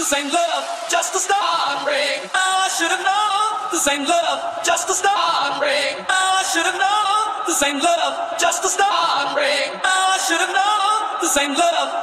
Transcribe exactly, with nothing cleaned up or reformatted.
same love, just a start ring. Oh, I should have known. The same love, just a start ring. Oh, I should have known. The same love, just a start ring. Oh, I should have known. The same love.